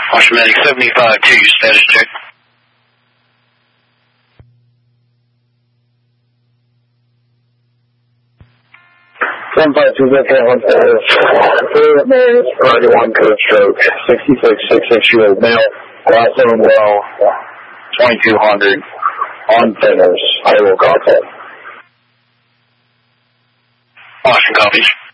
Washington Medic 75-2, status check. 152, Roger 1, code stroke, 66-6-6-year-old male, last name well, 2200, on fingers, I will contact. Washington copies.